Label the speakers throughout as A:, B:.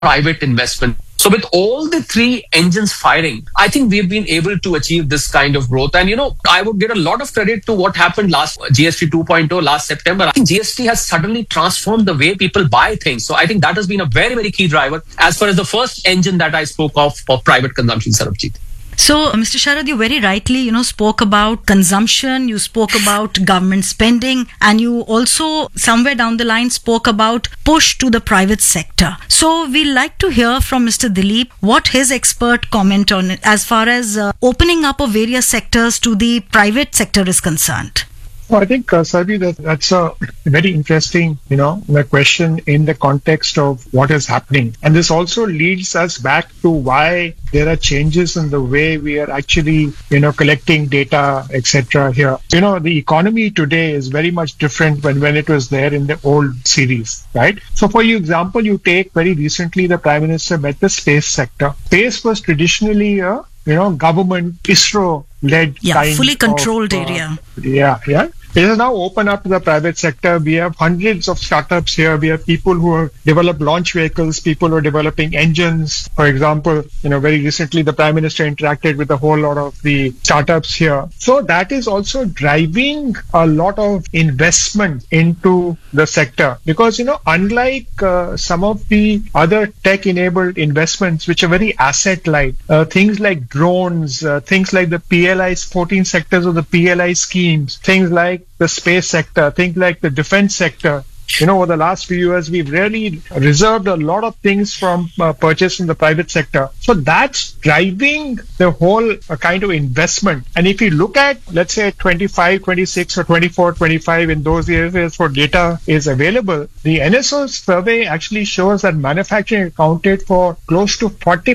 A: private investment. So with all the three engines firing, I think we've been able to achieve this kind of growth. And, I would give a lot of credit to what happened last GST 2.0 last September. I think GST has suddenly transformed the way people buy things. So I think that has been a very, very key driver as far as the first engine that I spoke of for private consumption, Sarabjit.
B: So, Mr. Sharad, you very rightly, spoke about consumption, you spoke about government spending, and you also somewhere down the line spoke about push to the private sector. So, we'd like to hear from Mr. Dilip what his expert comment on it as far as opening up of various sectors to the private sector is concerned.
C: Well, I think, Sarvi, that's a very interesting, question in the context of what is happening. And this also leads us back to why there are changes in the way we are actually, collecting data, etc. here. The economy today is very much different when it was there in the old series, right? So for example, you take very recently the Prime Minister met the space sector. Space was traditionally a government ISRO-led kind
B: fully controlled
C: of,
B: area.
C: Yeah. It is now open up to the private sector. We have hundreds of startups here. We have people who have developed launch vehicles, people who are developing engines. For example, very recently the Prime Minister interacted with a whole lot of the startups here. So that is also driving a lot of investment into the sector because, unlike some of the other tech-enabled investments, which are very asset-light, things like drones, things like the PLI, 14 sectors of the PLI schemes, things like the space sector, things like the defense sector. Over the last few years, we've really reserved a lot of things from purchase in the private sector. So that's driving the whole kind of investment. And if you look at, let's say, 25, 26 or 24, 25 in those areas where data is available, the NSO survey actually shows that manufacturing accounted for close to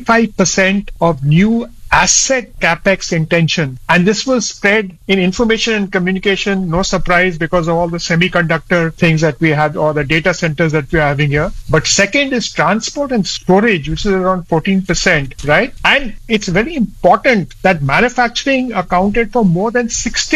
C: 45% of new asset capex intention. And this was spread in information and communication, no surprise because of all the semiconductor things that we have or the data centers that we are having here. But second is transport and storage, which is around 14%, right? And it's very important that manufacturing accounted for more than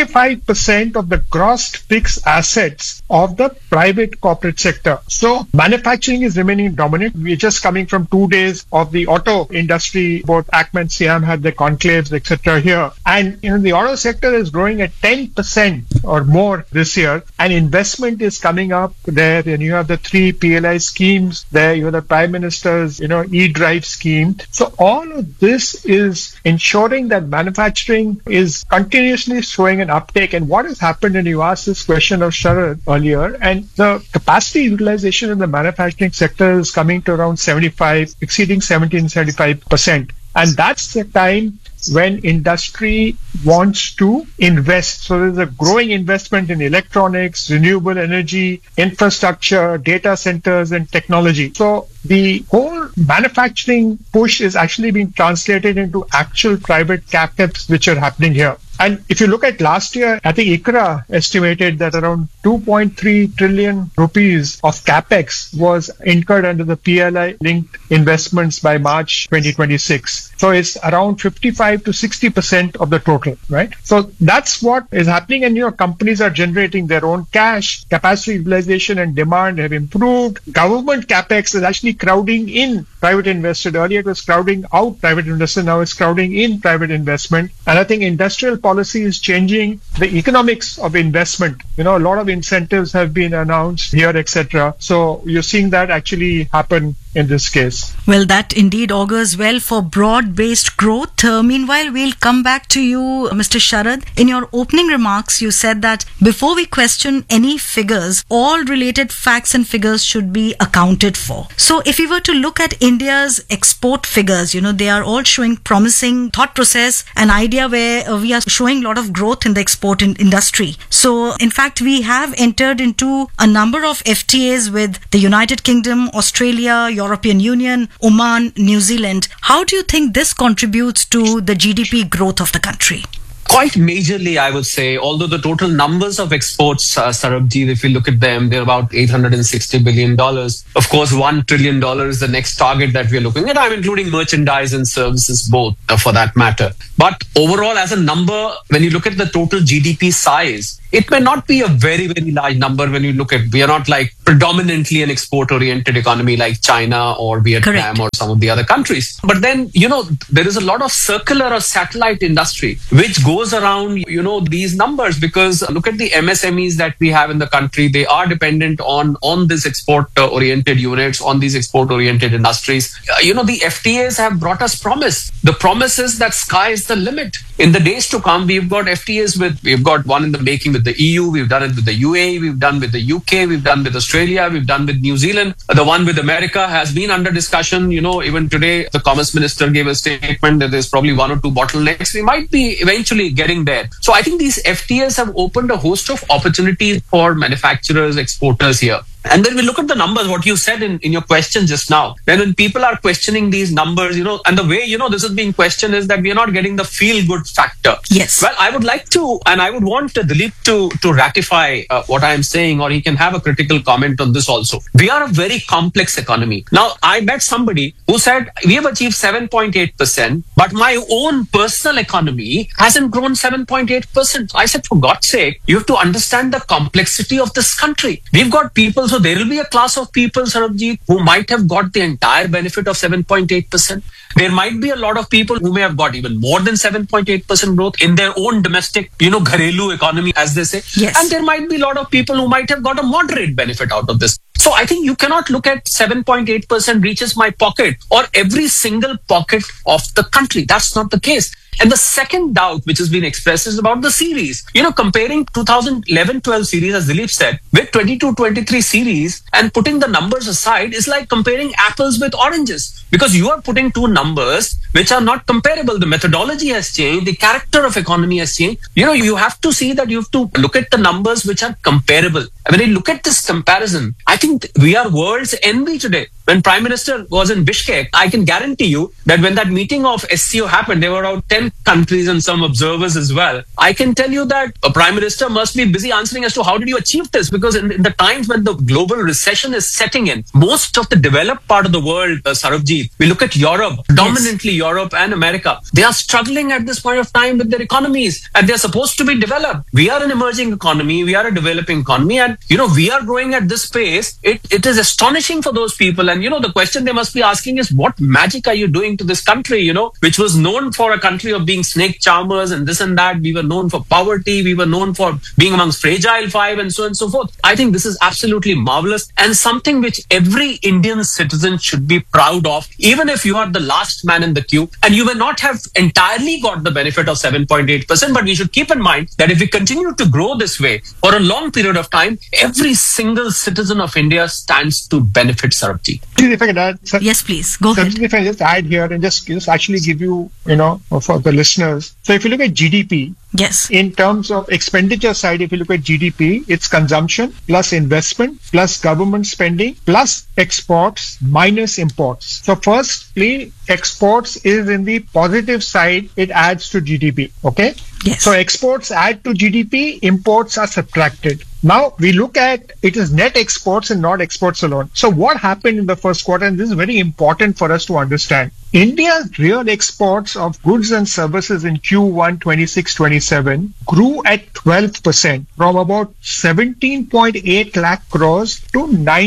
C: 65% of the gross fixed assets of the private corporate sector. So manufacturing is remaining dominant. We're just coming from 2 days of the auto industry. Both ACMA and SIAM had the conclaves, etc. here. And the auto sector is growing at 10% or more this year. And investment is coming up there. And you have the 3 PLI schemes there. You have the Prime Minister's, e-drive scheme. So all of this is ensuring that manufacturing is continuously showing an uptake. And what has happened, and you asked this question of Sharad earlier, and the capacity utilization in the manufacturing sector is coming to around 75, exceeding 75%. And that's the time when industry wants to invest. So there's a growing investment in electronics, renewable energy, infrastructure, data centers, and technology. So the whole manufacturing push is actually being translated into actual private capex which are happening here. And if you look at last year, I think ICRA estimated that around 2.3 trillion rupees of capex was incurred under the PLI-linked investments by March 2026. So it's around 55 to 60% of the total, right? So that's what is happening. And, companies are generating their own cash. Capacity utilization and demand have improved. Government capex is actually crowding in private investment. Earlier it was crowding out private investment. Now it's crowding in private investment. And I think industrial policy is changing the economics of investment. A lot of incentives have been announced here, etc. So you're seeing that actually happen in this case.
B: Well, that indeed augurs well for broad-based growth. Meanwhile, we'll come back to you, Mr. Sharad. In your opening remarks, you said that before we question any figures, all related facts and figures should be accounted for. So if we were to look at India's export figures, they are all showing promising thought process, an idea where we are showing a lot of growth in the export industry. So in fact, we have entered into a number of FTAs with the United Kingdom, Australia, European Union, Oman, New Zealand. How do you think this contributes to the GDP growth of the country?
A: Quite majorly, I would say, although the total numbers of exports, Sarabjit, if you look at them, they're about $860 billion. Of course, $1 trillion is the next target that we're looking at. I'm including merchandise and services, both for that matter. But overall, as a number, when you look at the total GDP size, it may not be a very, very large number when you look at, we are not like predominantly an export-oriented economy like China or Vietnam
B: Correct.
A: or some of the other countries. But then, there is a lot of circular or satellite industry which goes around, these numbers, because look at the MSMEs that we have in the country. They are dependent on this export-oriented units, on these export-oriented industries. The FTAs have brought us promise. The promise is that sky is the limit. In the days to come, we've got FTAs we've got one in the making with the EU, we've done it with the UAE, we've done with the UK, we've done with Australia, we've done with New Zealand. The one with America has been under discussion. Even today, the Commerce Minister gave a statement that there's probably one or two bottlenecks. We might be eventually getting there. So I think these FTAs have opened a host of opportunities for manufacturers, exporters here. And then we look at the numbers, what you said in your question just now. Then when people are questioning these numbers, and the way, this is being questioned is that we are not getting the feel-good factor.
B: Yes.
A: Well, I would like to, and I would want Dilip to ratify what I am saying, or he can have a critical comment on this also. We are a very complex economy. Now, I met somebody who said, we have achieved 7.8%, but my own personal economy hasn't grown 7.8%. I said, for God's sake, you have to understand the complexity of this country. We've got people. So there will be a class of people, Sarabjit, who might have got the entire benefit of 7.8%. There might be a lot of people who may have got even more than 7.8% growth in their own domestic, gharelu economy, as they say.
B: Yes.
A: And there might be a lot of people who might have got a moderate benefit out of this. So I think you cannot look at 7.8% reaches my pocket or every single pocket of the country. That's not the case. And the second doubt which has been expressed is about the series. Comparing 2011-12 series, as Dilip said, with 22-23 series and putting the numbers aside is like comparing apples with oranges, because you are putting two numbers which are not comparable. The methodology has changed. The character of economy has changed. You have to see that you have to look at the numbers which are comparable. And when you look at this comparison, I think we are world's envy today. When Prime Minister was in Bishkek, I can guarantee you that when that meeting of SCO happened, there were around 10 countries and some observers as well. I can tell you that a Prime Minister must be busy answering as to how did you achieve this? Because in the times when the global recession is setting in, most of the developed part of the world, Sarabjit, we look at Europe, dominantly Europe and America. They are struggling at this point of time with their economies and they're supposed to be developed. We are an emerging economy. We are a developing economy. And, we are growing at this pace. It is astonishing for those people. And, the question they must be asking is, what magic are you doing to this country, which was known for a country of being snake charmers and this and that. We were known for poverty. We were known for being amongst fragile five and so on and so forth. I think this is absolutely marvelous and something which every Indian citizen should be proud of, even if you are the last man in the queue and you may not have entirely got the benefit of 7.8%. But we should keep in mind that if we continue to grow this way for a long period of time, every single citizen of India stands to benefit, Sarabjit.
C: If I can add,
B: Yes, please. Go ahead.
C: If I just add here and just actually give you, for the listeners. So if you look at GDP,
B: Yes.
C: in terms of expenditure side, if you look at GDP, it's consumption plus investment plus government spending plus exports minus imports. So firstly, exports is in the positive side. It adds to GDP. Okay.
B: Yes.
C: So exports add to GDP, imports are subtracted. Now we look at it is net exports and not exports alone. So what happened in the first quarter, and this is very important for us to understand. India's real exports of goods and services in Q1 26-27 grew at 12% from about 17.8 lakh crores to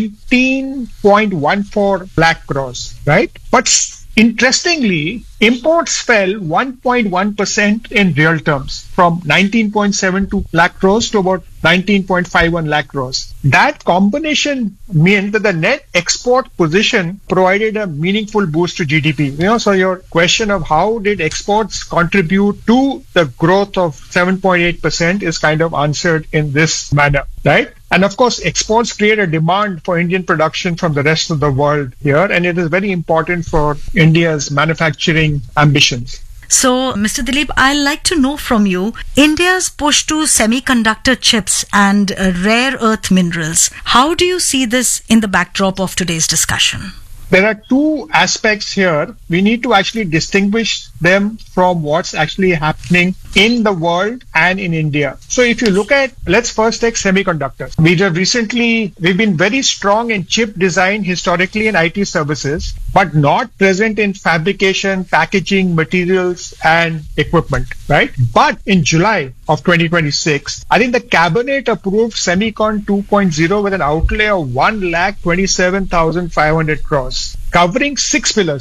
C: 19.14 lakh crores, right? But interestingly, imports fell 1.1% in real terms from 19.72 lakh crores to about 19.51 lakh crores. That combination meant that the net export position provided a meaningful boost to GDP. So your question of how did exports contribute to the growth of 7.8% is kind of answered in this manner, right? And of course, exports create a demand for Indian production from the rest of the world here, and it is very important for India's manufacturing ambitions.
B: So, Mr. Dilip, I'd like to know from you, India's push to semiconductor chips and rare earth minerals. How do you see this in the backdrop of today's discussion?
C: There are two aspects here. We need to actually distinguish them from what's actually happening in the world and in India. So if you look at, let's first take semiconductors. We've been very strong in chip design historically in IT services, but not present in fabrication, packaging, materials, and equipment, right? But in July of 2026, I think the cabinet approved Semicon 2.0 with an outlay of 1,27,500 crores, covering 6 pillars.